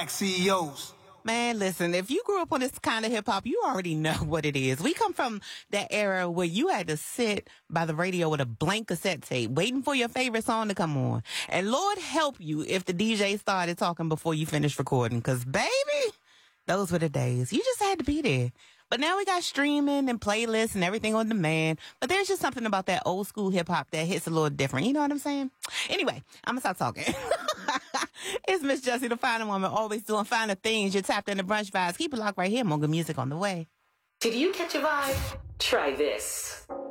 CEOs. Man, listen, if you grew up on this kind of hip hop, you already know what it is. We come from that era where you had to sit by the radio with a blank cassette tape, waiting for your favorite song to come on. And Lord help you if the DJ started talking before you finished recording, because baby, those were the days. You just had to be there. But now we got streaming and playlists and everything on demand. But there's just something about that old school hip hop that hits a little different. You know what I'm saying? Anyway, I'm going to stop talking. It's Miss Jessie, the finer woman, always doing finer things. You're tapped in the brunch vibes. Keep it locked right here. More good music on the way. Did you catch a vibe? Try this.